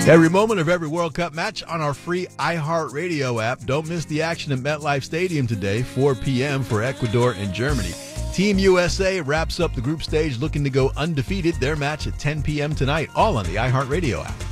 Every moment of every World Cup match on our free iHeartRadio app. Don't miss the action at MetLife Stadium today, 4 p.m. for Ecuador and Germany. Team USA wraps up the group stage looking to go undefeated. Their match at 10 p.m. tonight, all on the iHeartRadio app.